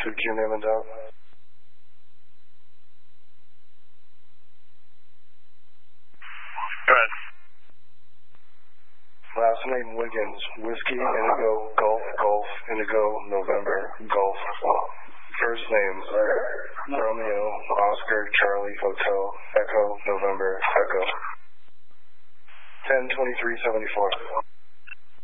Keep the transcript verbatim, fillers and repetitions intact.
Took your name and dog. Go ahead. Last name Wiggins. Whiskey, Indigo, Golf, Golf, Indigo, November, Golf. First name Romeo, Oscar, Charlie, Hotel, Echo, November, Echo. ten twenty-three seventy-four.